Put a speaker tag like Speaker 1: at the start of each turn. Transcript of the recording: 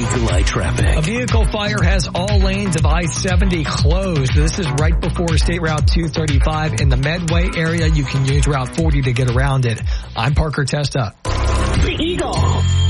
Speaker 1: July traffic.
Speaker 2: A vehicle fire has all lanes of I-70 closed. This is right before State Route 235 in the Medway area. You can use Route 40 to get around it. I'm Parker Testa.
Speaker 3: The Eagle.